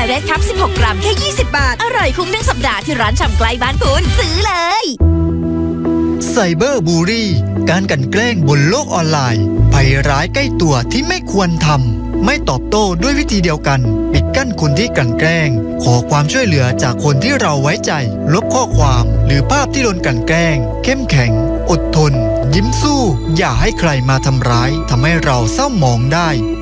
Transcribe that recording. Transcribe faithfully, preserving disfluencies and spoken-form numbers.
เรดคัพสิบหกกรัมแค่ยี่สิบบาทอร่อยคุ้มทั้งสัปดาห์ที่ร้านชำใกล้บ้านคุณซื้อเลยไซเบอร์บูลลี่การกลั่นแกล้งบนโลกออนไลน์ภัยร้ายใกล้ตัวที่ไม่ควรทำไม่ตอบโต้ด้วยวิธีเดียวกันปิดกั้นคนที่กลั่นแกล้งขอความช่วยเหลือจากคนที่เราไว้ใจลบข้อความหรือภาพที่โดนกลั่นแกล้งเข้มแข็งอดทนยิ้มสู้อย่าให้ใครมาทำร้ายทำให้เราเศร้าหมองได้